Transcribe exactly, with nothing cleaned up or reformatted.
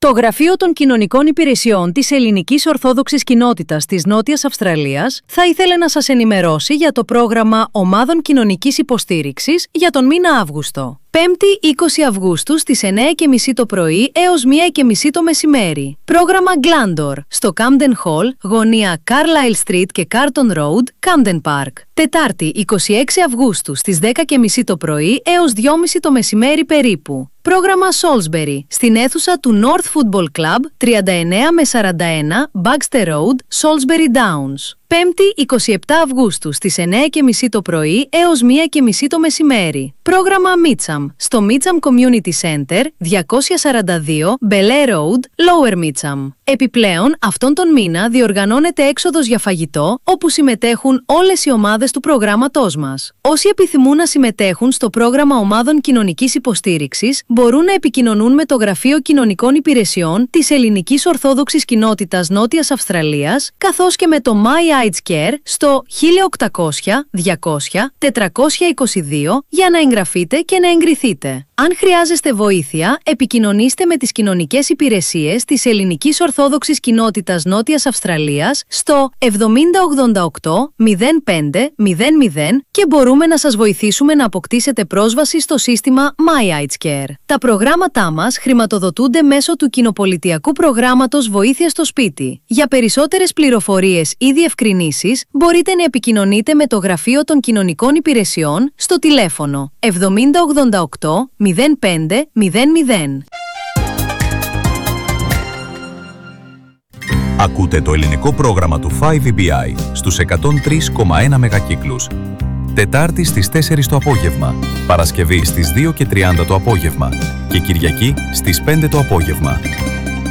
Το Γραφείο των Κοινωνικών Υπηρεσιών της Ελληνικής Ορθόδοξης Κοινότητας της Νότιας Αυστραλίας θα ήθελε να σας ενημερώσει για το πρόγραμμα Ομάδων Κοινωνικής Υποστήριξης για τον μήνα Αύγουστο. πέμπτη είκοσι Αυγούστου στις εννιά και μισή το πρωί έως μία και μισή το μεσημέρι. Πρόγραμμα Glandor στο Camden Hall, γωνία Carlisle Street και Carton Road, Camden Park. Τετάρτη είκοσι έξι Αυγούστου στις δέκα και μισή το πρωί έως δυόμιση το μεσημέρι περίπου. Πρόγραμμα Salisbury στην αίθουσα του North Football Club τριάντα εννιά με σαράντα ένα Baxter Road, Salisbury Downs. Πέμπτη είκοσι επτά Αυγούστου στις εννιά και μισή το πρωί έως μία και μισή το μεσημέρι. Πρόγραμμα Mitcham στο Mitcham Community Center διακόσια σαράντα δύο Belair Road, Lower Mitcham. Επιπλέον, αυτόν τον μήνα διοργανώνεται έξοδος για φαγητό, όπου συμμετέχουν όλες οι ομάδες του προγράμματός μας. Όσοι επιθυμούν να συμμετέχουν στο πρόγραμμα Ομάδων Κοινωνικής Υποστήριξης, μπορούν να επικοινωνούν με το Γραφείο Κοινωνικών Υπηρεσιών της Ελληνικής Ορθόδοξης Κοινότητας Νότιας Αυστραλίας, καθώς και με το My Aids Care στο χίλια οκτακόσια διακόσια τετρακόσια είκοσι δύο για να εγγραφείτε και να εγκριθείτε. Αν χρειάζεστε βοήθεια, επικοινωνήστε με τις κοινωνικές υπηρεσίες της Ελληνικής Ορθόδοξης Κοινότητας Νότιας Αυστραλίας στο εβδομήντα ογδόντα οκτώ μηδέν πέντε μηδέν μηδέν και μπορούμε να σας βοηθήσουμε να αποκτήσετε πρόσβαση στο σύστημα My Aids Care. Τα προγράμματά μας χρηματοδοτούνται μέσω του κοινοπολιτιακού προγράμματος Βοήθεια στο Σπίτι. Για περισσότερες πληροφορίες ή διευκρινήσεις, μπορείτε να επικοινωνείτε με το Γραφείο των Κοινωνικών Υπηρεσιών στο τηλέφωνο εβδομήντα ογδόντα οκτώ μηδέν πέντε μηδέν μηδέν. Ακούτε το ελληνικό πρόγραμμα του φάιβ ι μπι άι στους εκατόν τρία κόμμα ένα μεγακύκλους. Τετάρτη στις τέσσερις το απόγευμα, Παρασκευή στις δύο και τριάντα το απόγευμα και Κυριακή στις πέντε το απόγευμα.